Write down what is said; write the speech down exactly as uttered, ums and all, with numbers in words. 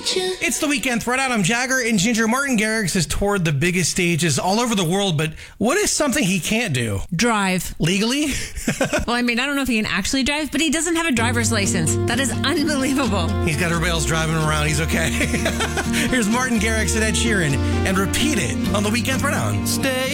It's the Weekend Throwdown. I'm Jagger, and Ginger. Martin Garrix has toured the biggest stages all over the world, but what is something he can't do? Drive. Legally? Well, I mean, I don't know if he can actually drive, but he doesn't have a driver's license. That is unbelievable. He's got everybody else driving him around. He's okay. Here's Martin Garrix and Ed Sheeran, and Repeat It on the Weekend Throwdown. Stay